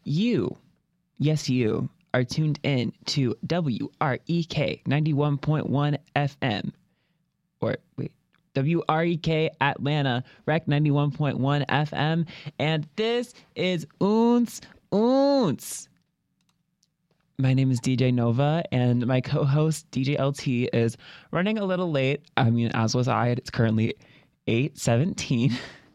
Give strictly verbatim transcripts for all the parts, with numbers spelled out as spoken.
You, yes, you are tuned in to W R E K ninety-one point one F M. Or wait, W R E K Atlanta, Rec ninety-one point one F M. And this is Oons Oons. My name is D J Nova, and my co-host D J L T is running a little late. I mean, as was I. It's currently eight seventeen.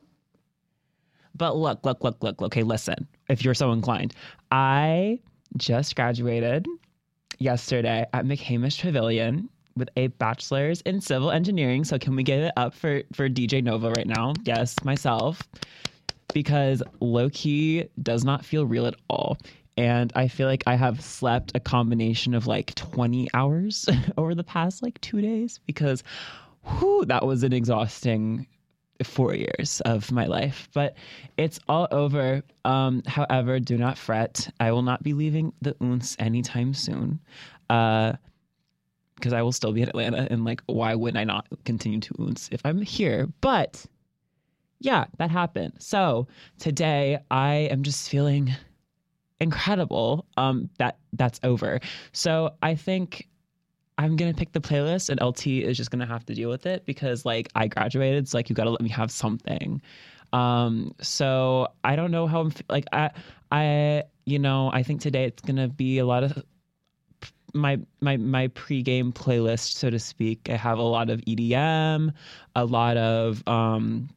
But look, look, look, look. Okay, listen, if you're so inclined. I just graduated yesterday at McHamish Pavilion with a bachelor's in civil engineering. So can we give it up for, for D J Nova right now? Yes, myself. Because low-key does not feel real at all. And I feel like I have slept a combination of like twenty hours over the past like two days because whew, that was an exhausting four years of my life. But it's all over. Um, however, do not fret. I will not be leaving the Oons anytime soon. Uh, because I will still be in Atlanta. And like, why would I not continue to Oons if I'm here? But yeah, that happened. So today I am just feeling incredible um that that's over. So I think I'm gonna pick the playlist and L T is just gonna have to deal with it because like I graduated, so like you gotta let me have something. Um so I don't know how I'm like I I you know I think today it's gonna be a lot of my my my pregame playlist, so to speak. I have a lot of E D M, a lot of um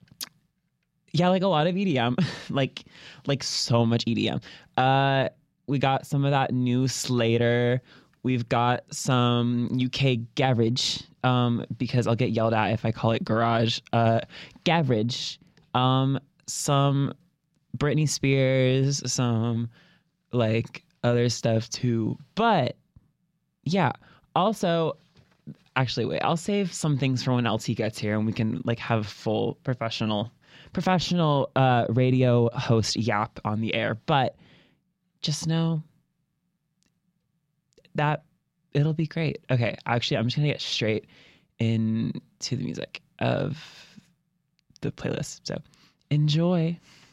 Yeah, like a lot of E D M, like like so much E D M. Uh, we got some of that new Slater. We've got some U K garage, um, because I'll get yelled at if I call it garage. Uh, garage. Um, some Britney Spears, some like other stuff too. But yeah, also, actually, wait, I'll save some things for when L T gets here and we can like have full professional. professional uh, radio host yap on the air, but just know that it'll be great. Okay, actually, I'm just gonna get straight into the music of the playlist. So enjoy.